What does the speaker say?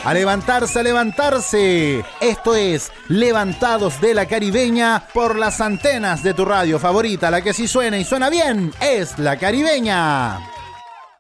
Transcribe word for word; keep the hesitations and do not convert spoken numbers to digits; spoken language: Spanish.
A levantarse, a levantarse. Esto es Levantados de la Caribeña por las antenas de tu radio favorita. La que sí suena y suena bien es La Caribeña.